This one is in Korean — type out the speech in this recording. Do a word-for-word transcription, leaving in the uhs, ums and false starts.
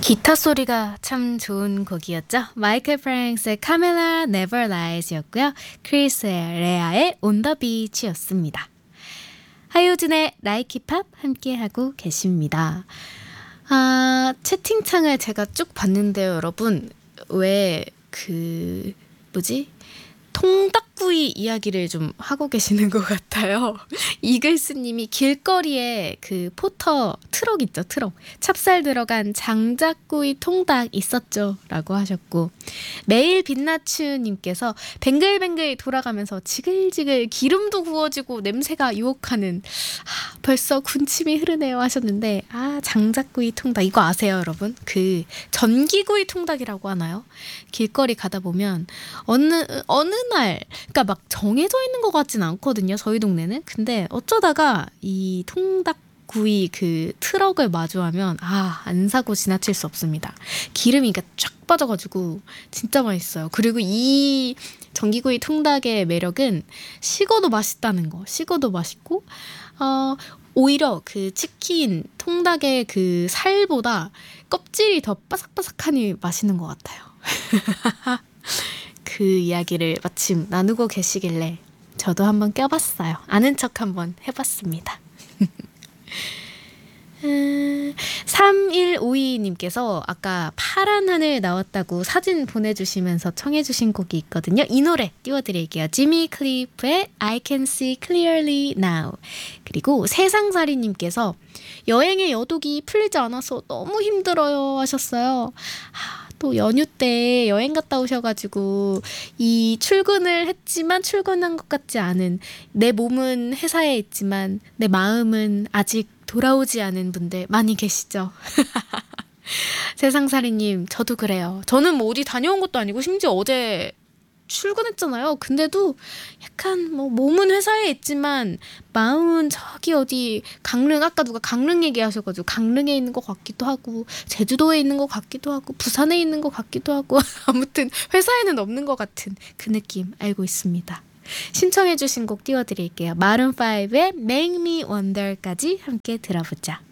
기타 소리가 참 좋은 곡이었죠. 마이클 프랭스의 카멜라 네버 라이즈였고요. 크리스 레아의 On the Beach였습니다. 하효진의 라이키 팝 함께하고 계십니다. 아, 채팅창을 제가 쭉 봤는데요, 여러분. 왜 그 뭐지? 통닭구이 이야기를 좀 하고 계시는 것 같아요. 이글스님이 길거리에 그 포터 트럭 있죠, 트럭. 찹쌀 들어간 장작구이 통닭 있었죠 라고 하셨고, 매일 빛나추님께서 뱅글뱅글 돌아가면서 지글지글 기름도 구워지고 냄새가 유혹하는, 아, 벌써 군침이 흐르네요 하셨는데, 아, 장작구이 통닭 이거 아세요 여러분? 그 전기구이 통닭이라고 하나요? 길거리 가다 보면 어느 어느 날, 그러니까 막 정해져 있는 것 같진 않거든요, 저희 동네는. 근데 어쩌다가 이 통닭구이 그 트럭을 마주하면 아, 안 사고 지나칠 수 없습니다. 기름이 쫙 빠져가지고 진짜 맛있어요. 그리고 이 전기구이 통닭의 매력은 식어도 맛있다는 거. 식어도 맛있고, 어, 오히려 그 치킨 통닭의 그 살보다 껍질이 더 바삭바삭하니 맛있는 것 같아요. 그 이야기를 마침 나누고 계시길래 저도 한번 껴봤어요. 아는 척 한번 해봤습니다. 음, 삼일오이님께서 아까 파란 하늘 나왔다고 사진 보내주시면서 청해주신 곡이 있거든요. 이 노래 띄워드릴게요. 지미 클리프의 I Can See Clearly Now. 그리고 세상살이님께서 여행의 여독이 풀리지 않아서 너무 힘들어요 하셨어요. 하, 또 연휴 때 여행 갔다 오셔가지고 이 출근을 했지만 출근한 것 같지 않은, 내 몸은 회사에 있지만 내 마음은 아직 돌아오지 않은 분들 많이 계시죠? 세상살이님, 저도 그래요. 저는 뭐 어디 다녀온 것도 아니고 심지어 어제 출근했잖아요. 근데도 약간 뭐 몸은 회사에 있지만 마음은 저기 어디 강릉, 아까 누가 강릉 얘기하셔가지고 강릉에 있는 것 같기도 하고 제주도에 있는 것 같기도 하고 부산에 있는 것 같기도 하고 아무튼 회사에는 없는 것 같은 그 느낌 알고 있습니다. 신청해주신 곡 띄워드릴게요. 마룬파이브의 Make Me Wonder까지 함께 들어보자.